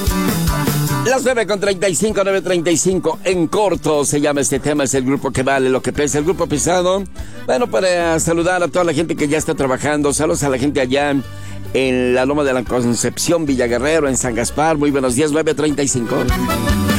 Las 9:35, 9:35, en corto se llama este tema, es el grupo que vale lo que pesa, el grupo pesado. Bueno, para saludar a toda la gente que ya está trabajando, saludos a la gente allá en la Loma de la Concepción, Villaguerrero, en San Gaspar, muy buenos días, 9:35.